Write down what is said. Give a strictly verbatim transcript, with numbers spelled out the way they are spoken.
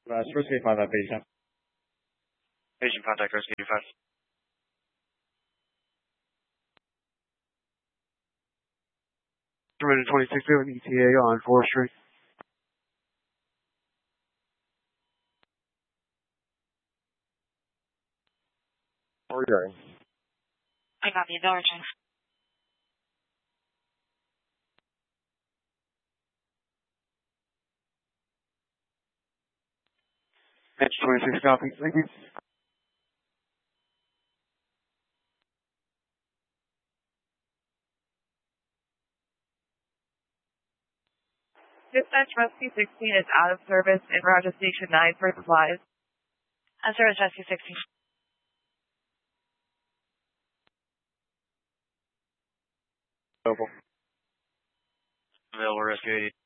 Uh, Rescue eighty-five, that page. Patient contact Rescue eighty-five. three twenty-six doing E T A on fourth Street. Ordering. I got the origin. Edge twenty-six copy, thank you. Dispatch Rescue sixteen is out of service en route to Station nine for supplies. Out of service Rescue sixteen. Available. Available Rescue eighty.